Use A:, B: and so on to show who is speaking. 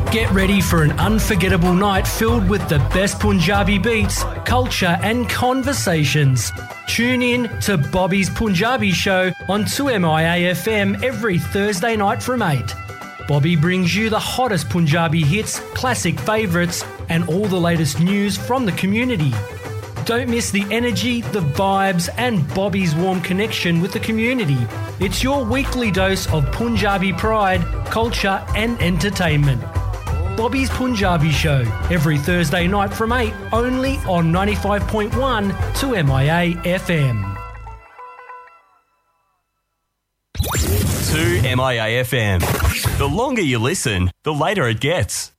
A: Get ready for an unforgettable night filled with the best Punjabi beats, culture and conversations. Tune in to Bobby's Punjabi Show on 2MIA FM every Thursday night from 8. Bobby brings you the hottest Punjabi hits, classic favourites and all the latest news from the community. Don't miss the energy, the vibes and Bobby's warm connection with the community. It's your weekly dose of Punjabi pride, culture and entertainment. Bobby's Punjabi Show, every Thursday night from 8, only on 95.1 2MIA FM.
B: 2MIA FM. The longer you listen, the later it gets.